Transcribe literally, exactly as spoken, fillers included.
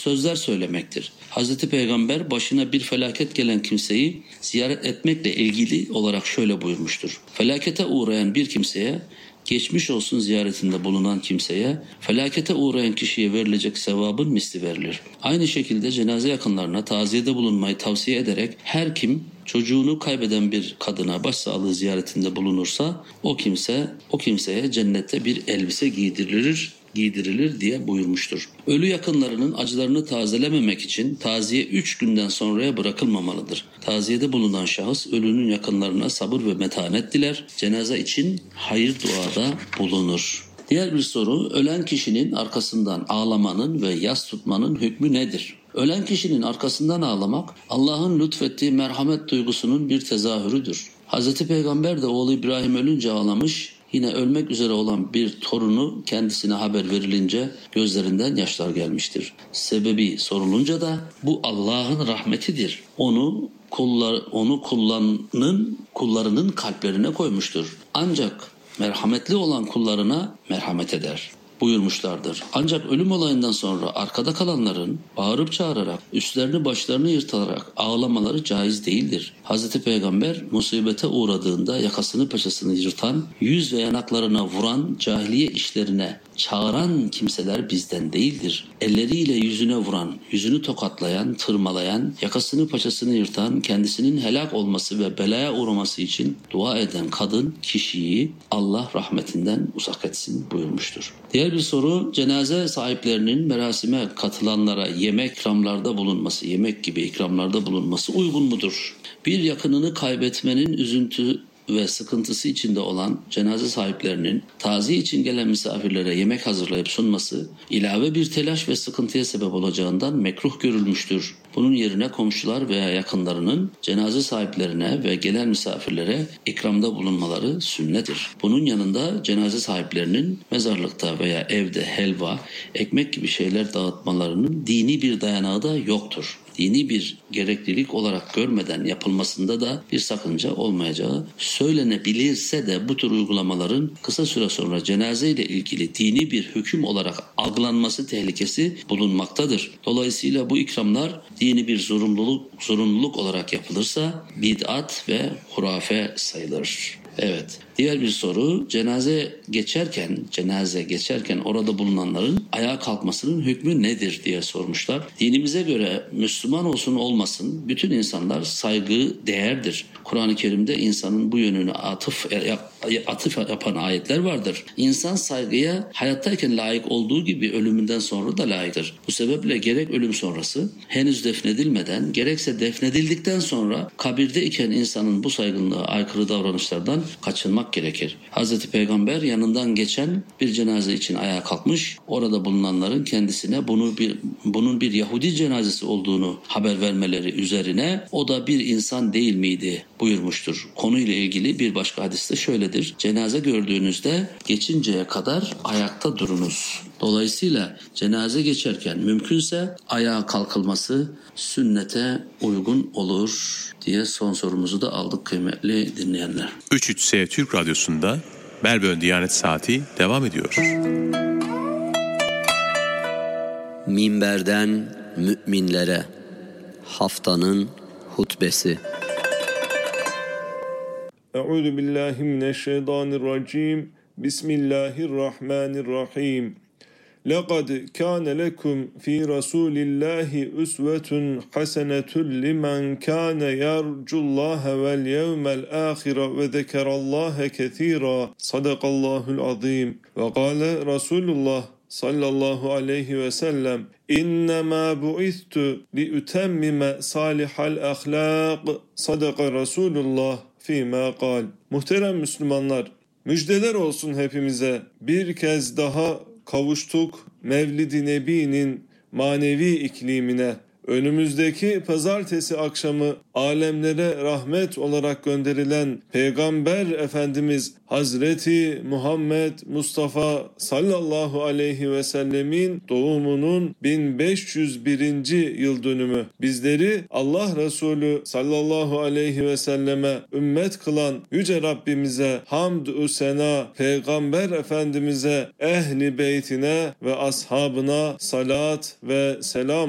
sözler söylemektir. Hazreti Peygamber başına bir felaket gelen kimseyi ziyaret etmekle ilgili olarak şöyle buyurmuştur. Felakete uğrayan bir kimseye, geçmiş olsun ziyaretinde bulunan kimseye, felakete uğrayan kişiye verilecek sevabın misli verilir. Aynı şekilde cenaze yakınlarına taziyede bulunmayı tavsiye ederek her kim çocuğunu kaybeden bir kadına başsağlığı ziyaretinde bulunursa o kimse o kimseye cennette bir elbise giydirilir giydirilir diye buyurmuştur. Ölü yakınlarının acılarını tazelememek için taziye üç günden sonraya bırakılmamalıdır. Taziyede bulunan şahıs ölünün yakınlarına sabır ve metanet diler, cenaze için hayır duada bulunur. Diğer bir soru, ölen kişinin arkasından ağlamanın ve yas tutmanın hükmü nedir? Ölen kişinin arkasından ağlamak, Allah'ın lütfettiği merhamet duygusunun bir tezahürüdür. Hazreti Peygamber de oğlu İbrahim ölünce ağlamış, yine ölmek üzere olan bir torunu kendisine haber verilince gözlerinden yaşlar gelmiştir. Sebebi sorulunca da bu Allah'ın rahmetidir. Onu kullar, onu kullarının kullarının kalplerine koymuştur. Ancak merhametli olan kullarına merhamet eder buyurmuşlardır. Ancak ölüm olayından sonra arkada kalanların bağırıp çağırarak, üstlerini başlarını yırtarak ağlamaları caiz değildir. Hazreti Peygamber musibete uğradığında yakasını paçasını yırtan, yüz ve yanaklarına vuran, cahiliye işlerine çağıran kimseler bizden değildir. Elleriyle yüzüne vuran, yüzünü tokatlayan, tırmalayan, yakasını paçasını yırtan, kendisinin helak olması ve belaya uğraması için dua eden kadın kişiyi Allah rahmetinden uzak etsin buyurmuştur. Diğer bir soru, cenaze sahiplerinin merasime katılanlara yemek ikramlarda bulunması, yemek gibi ikramlarda bulunması uygun mudur? Bir yakınını kaybetmenin üzüntü ve sıkıntısı içinde olan cenaze sahiplerinin taziye için gelen misafirlere yemek hazırlayıp sunması ilave bir telaş ve sıkıntıya sebep olacağından mekruh görülmüştür. Bunun yerine komşular veya yakınlarının cenaze sahiplerine ve gelen misafirlere ikramda bulunmaları sünnettir. Bunun yanında cenaze sahiplerinin mezarlıkta veya evde helva, ekmek gibi şeyler dağıtmalarının dini bir dayanağı da yoktur. Dini bir gereklilik olarak görmeden yapılmasında da bir sakınca olmayacağı söylenebilirse de bu tür uygulamaların kısa süre sonra cenaze ile ilgili dini bir hüküm olarak algılanması tehlikesi bulunmaktadır. Dolayısıyla bu ikramlar dini bir zorunluluk, zorunluluk olarak yapılırsa bid'at ve hurafe sayılır. Evet. Diğer bir soru, cenaze geçerken, cenaze geçerken orada bulunanların ayağa kalkmasının hükmü nedir diye sormuşlar. Dinimize göre Müslüman olsun olmasın bütün insanlar saygı değerdir. Kur'an-ı Kerim'de insanın bu yönünü atıf, atıf yapan ayetler vardır. İnsan saygıya hayattayken layık olduğu gibi ölümünden sonra da layıktır. Bu sebeple gerek ölüm sonrası henüz defnedilmeden gerekse defnedildikten sonra kabirde iken insanın bu saygınlığa aykırı davranışlardan kaçınmak gerekir. Hazreti Peygamber yanından geçen bir cenaze için ayağa kalkmış, orada bulunanların kendisine bunu bir, bunun bir Yahudi cenazesi olduğunu haber vermeleri üzerine o da bir insan değil miydi buyurmuştur. Konuyla ilgili bir başka hadiste şöyledir: cenaze gördüğünüzde geçinceye kadar ayakta durunuz. Dolayısıyla cenaze geçerken mümkünse ayağa kalkılması sünnete uygun olur diye son sorumuzu da aldık kıymetli dinleyenler. üç üç S Türk Radyosu'nda Melbourne Diyanet Saati devam ediyor. Minberden müminlere haftanın hutbesi. Euzu billahi mineşşeytanirracim. Bismillahirrahmanirrahim. لَقَدْ كَانَ لَكُمْ فِي رَسُولِ اللّٰهِ أُسْوَةٌ حَسَنَةٌ لِمَنْ كَانَ يَرْجُ اللّٰهَ وَالْيَوْمَ الْآخِرَ وَذَكَرَ اللّٰهَ كَثِيرًا صَدَقَ اللّٰهُ الْعَظِيمُ وَقَالَ رَسُولُ اللّٰهِ sallallahu aleyhi ve sellem İnnemâ bu'istu liütemmime salihal ahlâk sadaka Resulullah fîmâ kal. Muhterem Müslümanlar, müjdeler olsun hepimize. Bir kez daha kavuştuk Mevlid-i Nebi'nin manevi iklimine. Önümüzdeki pazartesi akşamı alemlere rahmet olarak gönderilen Peygamber Efendimiz Hazreti Muhammed Mustafa sallallahu aleyhi ve sellemin doğumunun bin beş yüz birinci yıl dönümü. Bizleri Allah Resulü sallallahu aleyhi ve selleme ümmet kılan Yüce Rabbimize hamd-ü sena, Peygamber Efendimiz'e, ehli beytine ve ashabına salat ve selam